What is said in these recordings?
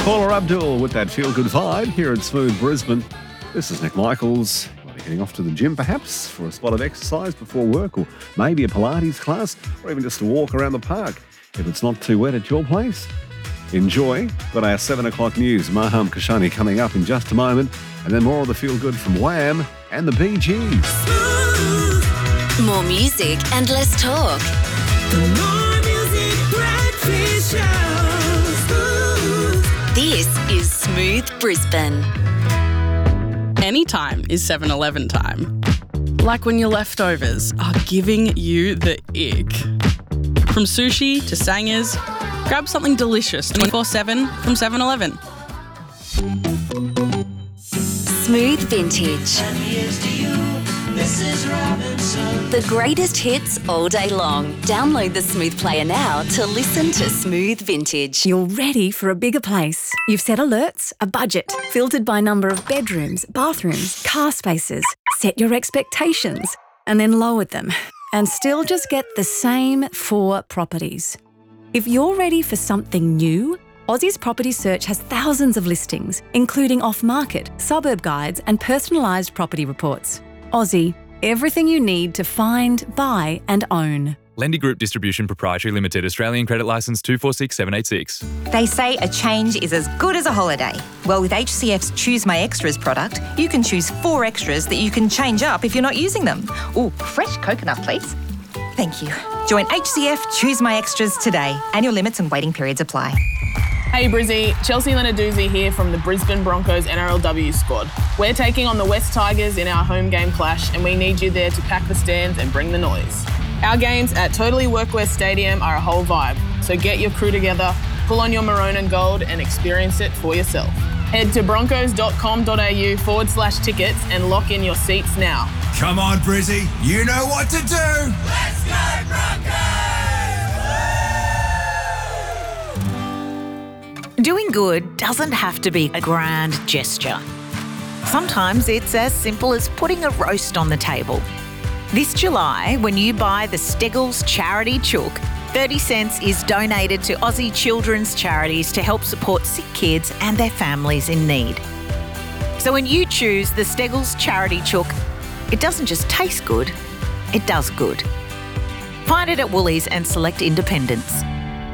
Paula Abdul with that feel-good vibe here at Smooth Brisbane. This is Nick Michaels. You might be heading off to the gym perhaps for a spot of exercise before work, or maybe a Pilates class, or even just a walk around the park. If it's not too wet at your place, enjoy. Got our 7 o'clock news. Maham Kashani coming up in just a moment, and then more of the feel-good from Wham and the Bee Gees. More music and less talk. The More Music Breakfast Show. This is Smooth Brisbane. Anytime is 7-Eleven time. Like when your leftovers are giving you the ick. From sushi to sangers, grab something delicious 24/7 from 7-Eleven. Smooth Vintage. And here's to you, Mrs. Robinson. The greatest hits all day long. Download the Smooth Player now to listen to Smooth Vintage. You're ready for a bigger place. You've set alerts, a budget, filtered by number of bedrooms, bathrooms, car spaces. Set your expectations and then lowered them and still just get the same 4 properties. If you're ready for something new, Aussie's Property Search has thousands of listings, including off-market, suburb guides and personalised property reports. Aussie, everything you need to find, buy and own. Lendy Group Distribution Proprietary Limited, Australian Credit Licence 246786. They say a change is as good as a holiday. Well, with HCF's Choose My Extras product, you can choose 4 extras that you can change up if you're not using them. Ooh, fresh coconut, please. Thank you. Join HCF Choose My Extras today. Annual limits and waiting periods apply. Hey Brizzy, Chelsea Lenarduzzi here from the Brisbane Broncos NRLW squad. We're taking on the West Tigers in our home game clash and we need you there to pack the stands and bring the noise. Our games at Totally Workwear Stadium are a whole vibe, so get your crew together, pull on your maroon and gold and experience it for yourself. Head to broncos.com.au/tickets and lock in your seats now. Come on, Brizzy, you know what to do. Let's go, Broncos! Doing good doesn't have to be a grand gesture. Sometimes it's as simple as putting a roast on the table. This July, when you buy the Steggles Charity Chook, 30 cents is donated to Aussie children's charities to help support sick kids and their families in need. So when you choose the Steggles Charity Chook, it doesn't just taste good, it does good. Find it at Woolies and select independents.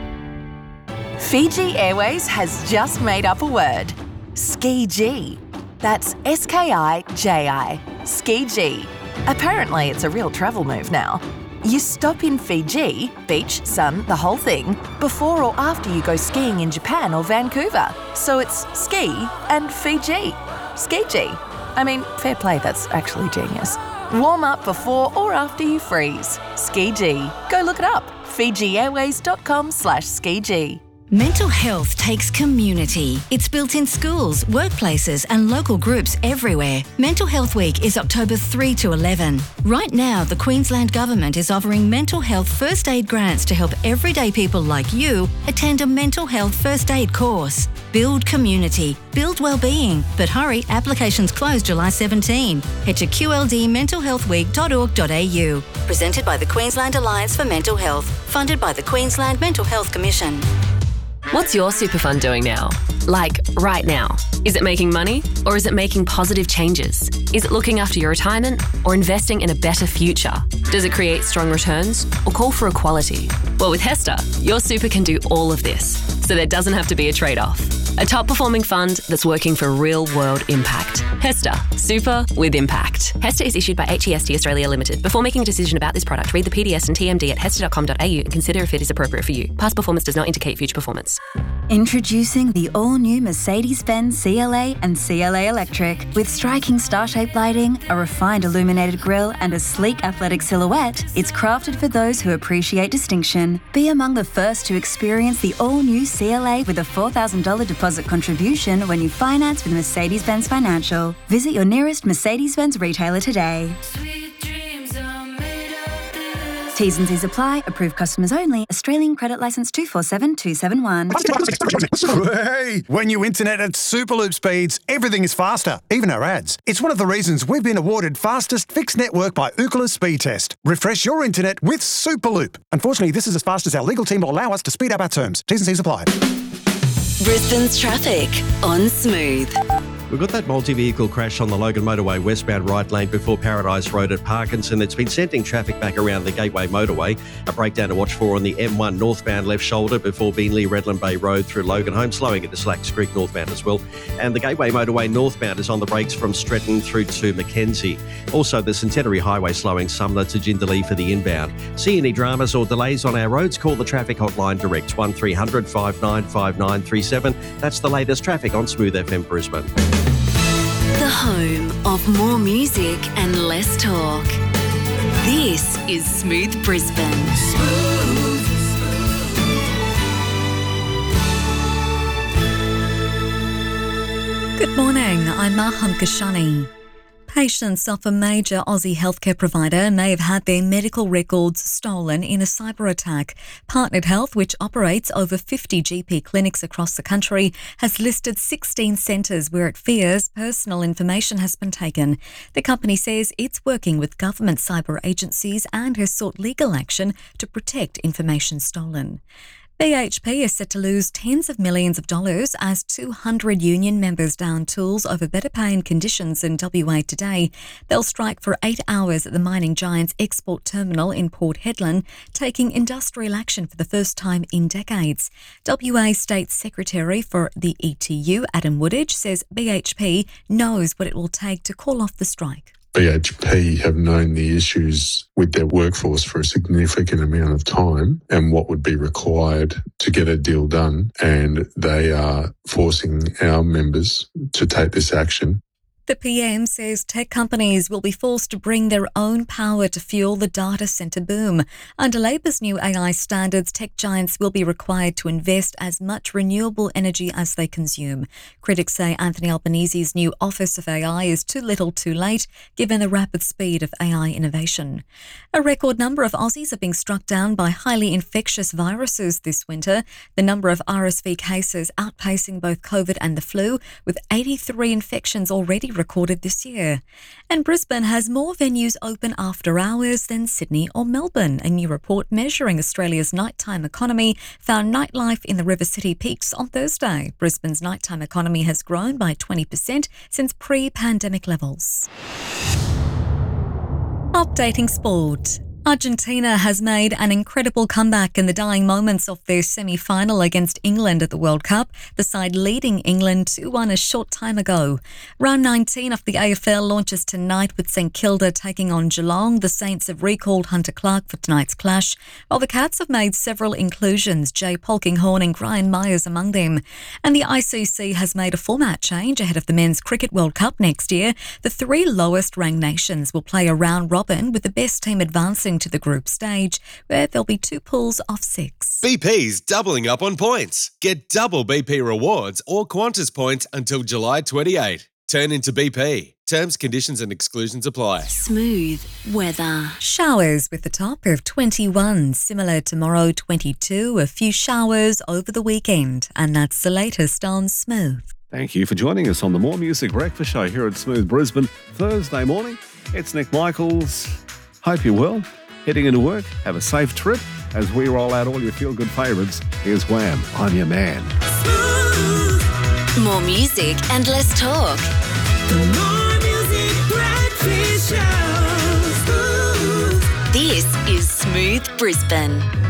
Fiji Airways has just made up a word. Ski-G. That's S-K-I-J-I. Ski-G. Apparently it's a real travel move now. You stop in Fiji, beach, sun, the whole thing, before or after you go skiing in Japan or Vancouver. So it's ski and Fiji. Ski-G. I mean, fair play, that's actually genius. Warm up before or after you freeze. Ski-G. Go look it up. FijiAirways.com/Ski-G. Mental health takes community. It's built in schools, workplaces and local groups everywhere. Mental Health Week is October 3 to 11. Right now, the Queensland Government is offering mental health first aid grants to help everyday people like you attend a mental health first aid course. Build community, build wellbeing. But hurry, applications close July 17. Head to qldmentalhealthweek.org.au. Presented by the Queensland Alliance for Mental Health. Funded by the Queensland Mental Health Commission. What's your super fund doing now? Like, right now? Is it making money or is it making positive changes? Is it looking after your retirement or investing in a better future? Does it create strong returns or call for equality? Well, with HESTA, your super can do all of this, so there doesn't have to be a trade-off. A top-performing fund that's working for real-world impact. HESTA, super with impact. HESTA is issued by HEST Australia Limited. Before making a decision about this product, read the PDS and TMD at hesta.com.au and consider if it is appropriate for you. Past performance does not indicate future performance. Introducing the all-new Mercedes-Benz CLA and CLA Electric. With striking star-shaped lighting, a refined illuminated grille and a sleek athletic silhouette, it's crafted for those who appreciate distinction. Be among the first to experience the all-new CLA with a $4,000 deposit contribution when you finance with Mercedes-Benz Financial. Visit your nearest Mercedes-Benz retailer today. T's and C's apply. Approved customers only. Australian Credit Licence 247271. Hey, when you internet at Superloop speeds, everything is faster, even our ads. It's one of the reasons we've been awarded fastest fixed network by Ookla Speed Test. Refresh your internet with Superloop. Unfortunately, this is as fast as our legal team will allow us to speed up our terms. T's and C's apply. Brisbane's traffic on Smooth. We've got that multi-vehicle crash on the Logan Motorway westbound right lane before Paradise Road at Parkinson. It's been sending traffic back around the Gateway Motorway. A breakdown to watch for on the M1 northbound left shoulder before Beenleigh Redland Bay Road through Logan Home, slowing into Slacks Creek northbound as well. And the Gateway Motorway northbound is on the brakes from Stretton through to Mackenzie. Also, the Centenary Highway slowing Sumner to Jindalee for the inbound. See any dramas or delays on our roads? Call the traffic hotline direct 1300 595937. That's the latest traffic on Smooth FM Brisbane. The home of more music and less talk. This is Smooth Brisbane. Good morning, I'm Maham Kashani. Patients of a major Aussie healthcare provider may have had their medical records stolen in a cyber attack. Partnered Health, which operates over 50 GP clinics across the country, has listed 16 centres where it fears personal information has been taken. The company says it's working with government cyber agencies and has sought legal action to protect information stolen. BHP is set to lose tens of millions of dollars as 200 union members down tools over better pay and conditions in WA today. They'll strike for 8 hours at the mining giant's export terminal in Port Hedland, taking industrial action for the first time in decades. WA State Secretary for the ETU, Adam Woodage, says BHP knows what it will take to call off the strike. BHP have known the issues with their workforce for a significant amount of time and what would be required to get a deal done, and they are forcing our members to take this action. The PM says tech companies will be forced to bring their own power to fuel the data centre boom. Under Labor's new AI standards, tech giants will be required to invest as much renewable energy as they consume. Critics say Anthony Albanese's new Office of AI is too little too late, given the rapid speed of AI innovation. A record number of Aussies are being struck down by highly infectious viruses this winter. The number of RSV cases outpacing both COVID and the flu, with 83 infections already recorded this year. And Brisbane has more venues open after hours than Sydney or Melbourne. A new report measuring Australia's nighttime economy found nightlife in the River City peaks on Thursday. Brisbane's nighttime economy has grown by 20% since pre-pandemic levels. Updating sport. Argentina has made an incredible comeback in the dying moments of their semi-final against England at the World Cup, the side leading England 2-1 a short time ago. Round 19 of the AFL launches tonight with St Kilda taking on Geelong. The Saints have recalled Hunter Clark for tonight's clash, while the Cats have made several inclusions, Jay Polkinghorne and Brian Myers among them. And the ICC has made a format change ahead of the Men's Cricket World Cup next year. The 3 lowest ranked nations will play a round robin, with the best team advancing to the group stage, where there'll be 2 pools of 6. BP's doubling up on points. Get double BP rewards or Qantas points until July 28. Turn into BP. Terms, conditions and exclusions apply. Smooth weather. Showers with a top of 21. Similar tomorrow, 22. A few showers over the weekend. And that's the latest on Smooth. Thank you for joining us on the More Music Breakfast Show here at Smooth Brisbane. Thursday morning, it's Nick Michaels. Hope you're well. Heading into work, have a safe trip. As we roll out all your feel-good favourites, here's Wham! I'm Your Man. More music and less talk. The More Music Breakfast Show. This is Smooth Brisbane.